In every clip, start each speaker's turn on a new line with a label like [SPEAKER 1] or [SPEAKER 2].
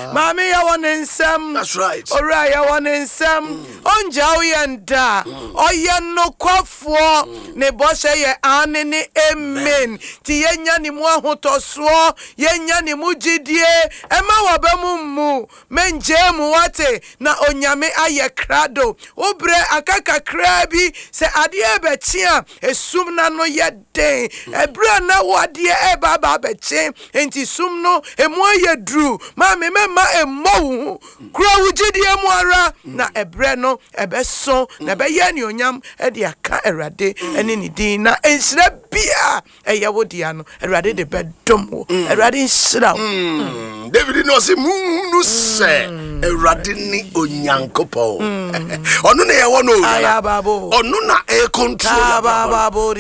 [SPEAKER 1] Mami ya wonensem.
[SPEAKER 2] That's right.
[SPEAKER 1] Ora ya wonensem. Onja oyenda. Oyeno kwafo ne boshe ye ane ni amen. Ti yenya ni mu ahotoso, yenya ni mu gidie, ema wabemu mu, menje mu wate na onyame aye krado. Obre akaka krabi se adie betia esum na no yeden. Ebre na wadie baba beche enti sum no emu aye dru. Mami mema emo kura wugidie mu ara na ebre no ebeso na be ye ni onyam e de aka Erade ene ni din na ensire bia eye wodia no Erade de bedom wo Erade nsira wo.
[SPEAKER 2] David no se munu se Erade ni onyankopo onu na ye wo no onu na e control
[SPEAKER 1] babo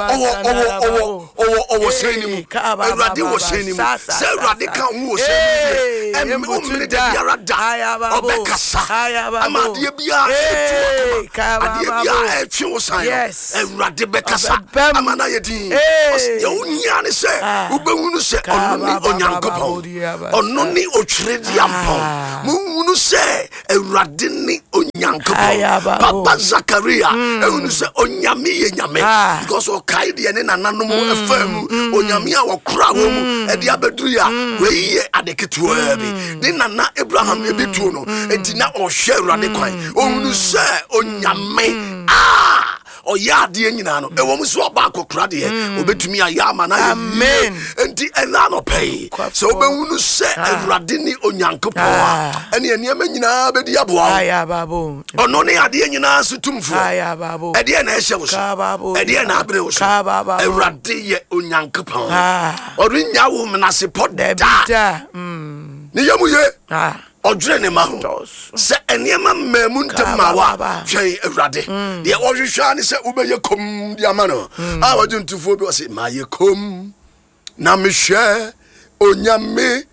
[SPEAKER 2] owo seni mu Erade wo seni mu se Erade kan wo seni em umre de biara da obekasa amade bia ade bia etwe wo san Erade bekasa amana ye din ye unya ne se ubehunu se onu ni onyankopo onu ni otwredi ampo muhunu se Erade ni onyankopo Papa Zakaria ehunu se onyame ye nyame because o kai de ne nananom efam onyame a wokra wo mu e de abeduru ya we ye adeketua bi ni nana Abraham ebitu no enti na o hwe Erade kwan ohunu se onyame oya de nyina no ewo mu so ba akokra de obetumi ayama na
[SPEAKER 1] amen
[SPEAKER 2] enti ena no pay so obehunu se Erade ni onyankopo ene eniema nyina bedi aboa
[SPEAKER 1] babo
[SPEAKER 2] ono ne ade nyina so tumfo
[SPEAKER 1] babo
[SPEAKER 2] ede na ehye wo so ede na abre wo so Erade ye onyankopo orinya wo menase poda ni yamu ye odre ne ma ho se eniema mamu ntamawa twen Erade de ohwehwa ne se ubeye kom de amano awajuntufu bi o se ma ye kom na mehwe onyame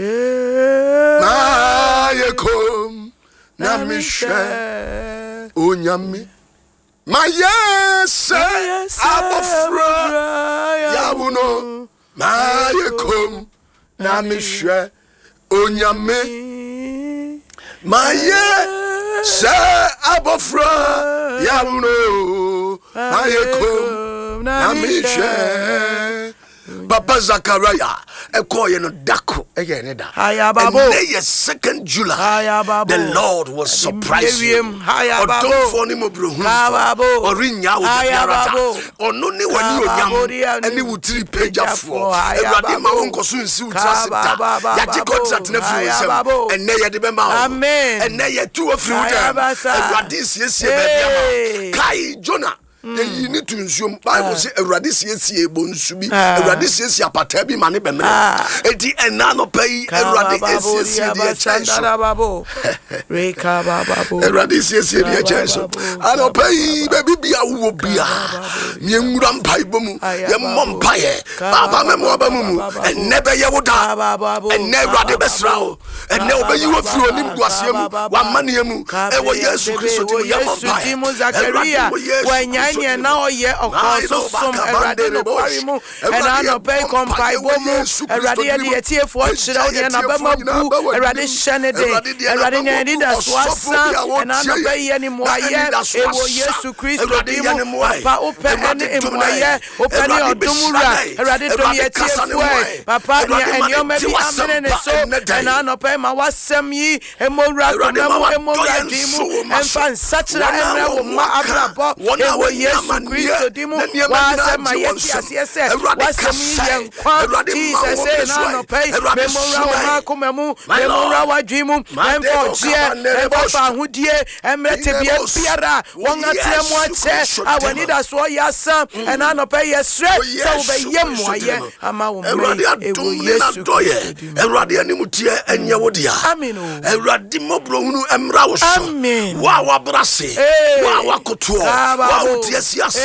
[SPEAKER 2] ma ye kom na mehwe onyame ma yes abofra yabuno ma ye kom na mehwe onyame Maye se abofra yabuno mayekom na mishe Papa Zakaria ekoye no dako eye ne da and the 2nd July the Lord was surprised odom for ni mobrohu orinya wo biarata onu ni wani onyam eni wutiri pejafo Erade ma won koso nsi wutra sita ya je contract na fi wonsem enne ye de be ma
[SPEAKER 1] amen
[SPEAKER 2] enne ye tu ofri wuda Erade siesie be bia ma kai Jonah you need to assume Bible say Erade siesie bonsu bi Erade siesie apata bi mane be mere edi ena no pay Erade siesie de chance
[SPEAKER 1] babo reka babo
[SPEAKER 2] Erade siesie de chance ano pay baby bia wo bia me nwura mpai bomu ye mompa ye baba memo abamu enne be ye woda enne Erade besra o enne obeyi wo firi onim guasem wa mane mu e wo Yesu Kristo ti ye mompa
[SPEAKER 1] Zakaria wanya na oye okoso som Erade no kwarimu ena no pay kompai bomu Erade ye de tiefo chira o na bama bu Erade shanede Erade nyani da swasa ena no pay ye ni moye ewo Yesu Kristo dimu papa ope ene moye ope ni odumura Erade dom ye tiefo papa ni enioma bi amene ne so ena no pay ma wasem yi emowura emowura dimu emfa nsachira emre wo ma abrabo ewo Yesu Kristo dimu wase mayeti asiese wase miye nkwa Jesus say na no pay memora wa makomemu memora wa dwimu emfo gie emfo ahudie emrete bia biara won atemu ache awani da so yasa ena no pay yesre so be yemoye ama wo me ewo Yesu
[SPEAKER 2] Erade animutie enye wodia
[SPEAKER 1] amen
[SPEAKER 2] Erade mobrohunu emra wo so wa wa brase wa wa koto wa utie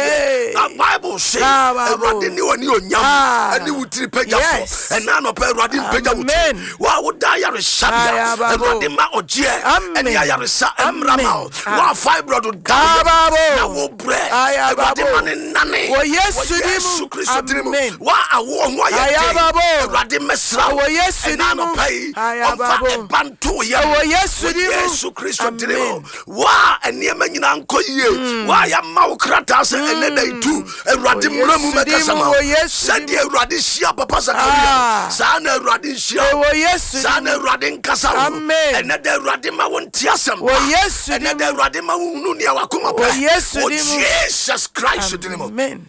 [SPEAKER 2] the Bible says Erade ni wani onyam ani wutiri pejafo ena no pe Erade peja wuti wa woda yare sabia Erade ma oje eni ayaresa emrama wa fibroid da na wo bre Erade ma ne nane
[SPEAKER 1] wo Yesu
[SPEAKER 2] Kristo dimu wa awo ho ayate Erade mesra
[SPEAKER 1] wo Yesu
[SPEAKER 2] ena no pe on banto ya Yesu Christo dimo wa enema nyina nkoyie wa ya mawkrata se eneda tu Awurade mramu mekasama sadi Awurade hia papa Zakaria sa na Awurade hia sa na Awurade nkasa eneda Awurade ma wonti asem eneda Awurade ma wonu ne wakoma pa Jesus Christ dimo amen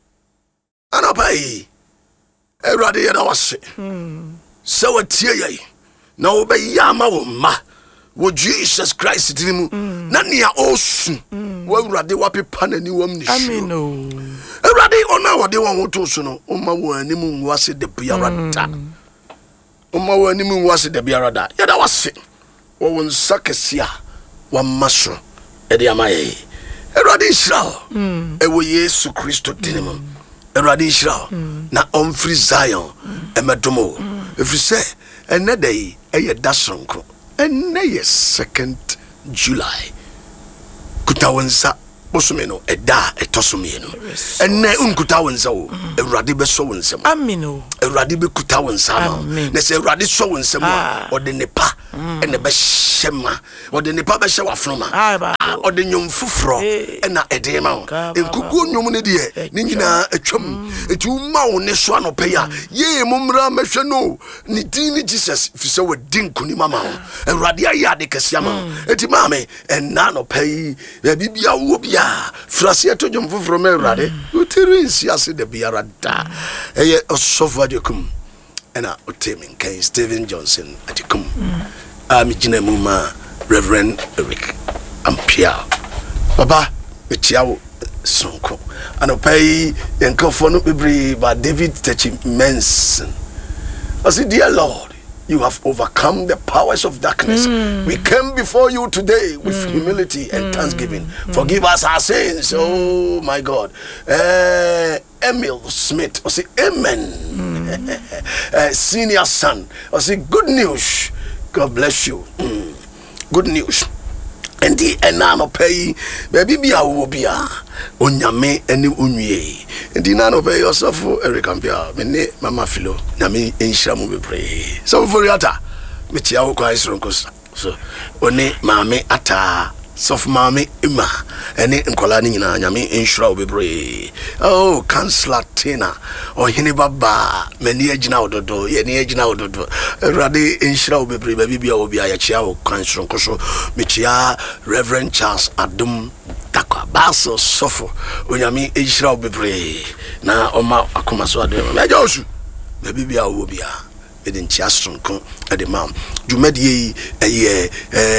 [SPEAKER 2] anabai Awurade ya da wase so watie ye na obeya ma wo ma wo Jesus Christ dimo na nia osu wo Awurade wapepa nani wam ni
[SPEAKER 1] amen
[SPEAKER 2] Awurade ona wode won hoto so no o ma wo animu nwase de biarada o ma wo animu nwase de biarada ya da wase wo won sakesia wa maso e de amaye Awurade Israel ewo Yesu Christo dimo Awurade Israel na omfri Zion emedomo efrise enedai eye dasonko enne ye 2nd July kutawensa bosomeno eda etosomeno enne unkutawensa o Awurade beso wonsem
[SPEAKER 1] amino
[SPEAKER 2] Awurade be kutawensa ma na se Awurade so wonsem ode nepa ene be hyema ode nepa be hye wafroma ode nyom fufro ena ede ma enkugu nyom ne de ne nyina atwam etu ma wo ne so anope ya ye momra mahwe no ne din ni Jesus fise wadin kuni mama Awurade ayade kase ma eti maame enna no pai bibia wo bia frase to nyom fufro ma Awurade utiri nsiase de biara da eye osofu adekum ena otemin kan Stephen Johnson adekum amigina muma Reverend Eric Ampia baba echiawo sonko anopai enkofo no bebre ba David Techi Menson I say dear Lord you have overcome the powers of darkness we came before you today with humility and thanksgiving forgive us our sins oh my God Emil Smith I say amen senior son I say good news God bless you good news and the enano pay baby bia wo bia onyame eni onwie and the nano pay yourself Eric Ampia me mama filo nyame enhira mu bebre so for yata me tia wo kwa isronko so oni mame ata sof mame ima eni nkola ni nyina nyame enhira wo bebre oh Councillor Tina ohini baba meni agina ododo ye ni agina ododo Awurade enhira wo bebre baby bia wo bia ya chia wo kwa isronko so me tia Reverend Charles Adum Takwa baso sofo onyame enhira wo bebre na oma akoma so ade me josu baby bia wo bia edin chia sonko ade mam dwumadie eye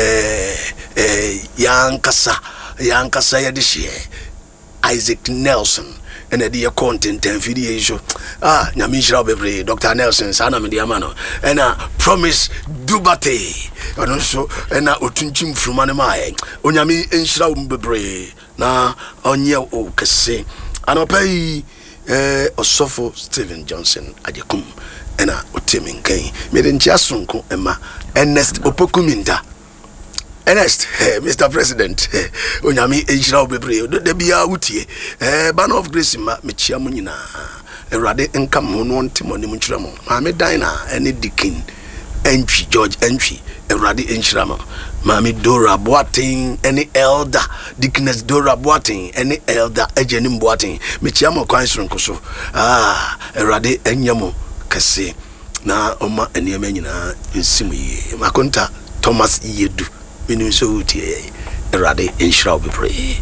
[SPEAKER 2] yankasa ya de hye Isaac Nelson and the content and video show nyame hira bebre Dr. Nelson sana me dia mano and promise dubate and so and otunchim fruma ne mai onyame enhira bebre na onye o kese anopai osofo Stephen Johnson adekum ena otemin kan me den chiasonko ema Ernest Opokuminda Ernest Mr. President onyame enhira obebre de bia wutie ban of grace ma me chia mu nyina Awurade nkam ho no ntemoni mu nkyira mo ma me dan na ene dikin entwi George entwi Awurade enhira mo ma me Dora Boating any elder Dickness Dora Boating any elder Ejenim Boating me chia mo kwan sonko so Awurade enyamo kase na oma enema nyina nsimu yi makonta Thomas Yedu minu so utie Awurade enhira wo bebre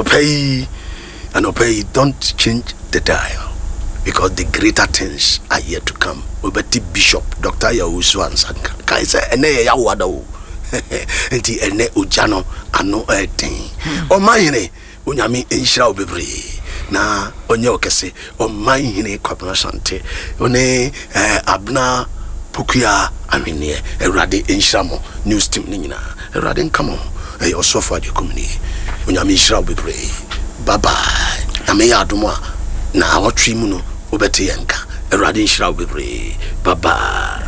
[SPEAKER 2] anopay don't change the dial because the greater things are yet to come obeti Bishop Dr. Yawusu Ansanka kai say ene ya wada wo enti ene ojano ano eten o mahine onyame enhira wo bebre na onye okese o mahine kwapna sante one abna Pukuya amine Awurade enhira mo news team ni nyina Awurade nkamo osofo ade komuni onyame enhira wo bebre bye bye na me ya adomo na awotwe mu no obete yanka Awurade enhira wo bebre bye bye.